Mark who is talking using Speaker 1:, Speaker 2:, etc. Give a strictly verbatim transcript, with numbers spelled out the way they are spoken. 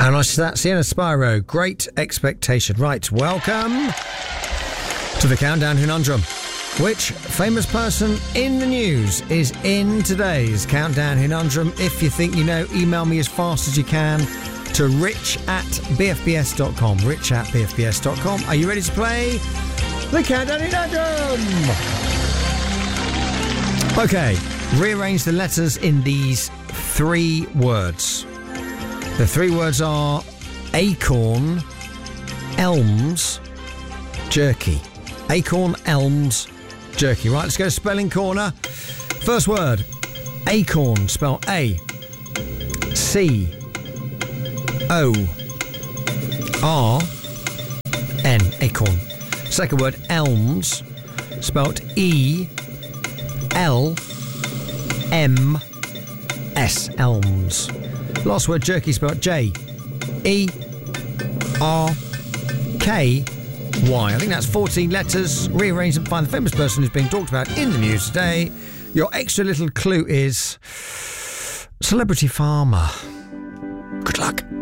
Speaker 1: And I that Sienna Spiro, Great Expectation. Right, welcome to the Countdown Conundrum. Which famous person in the news is in today's Countdown Conundrum? If you think you know, email me as fast as you can to rich at b f b s dot com. rich at b f b s dot com. Are you ready to play the Countdown Conundrum? Okay, rearrange the letters in these three words. The three words are acorn, elms, jerky. Acorn, elms, jerky. Right, let's go to Spelling Corner. First word, acorn, spelled A, C, O, R, N, acorn. Second word, elms, spelled E, L, M, S, elms. Last word, jerky, spelled J, E, R, K, Y. I think that's fourteen letters. Rearrange and find the famous person who's being talked about in the news today. Your extra little clue is celebrity farmer. Good luck.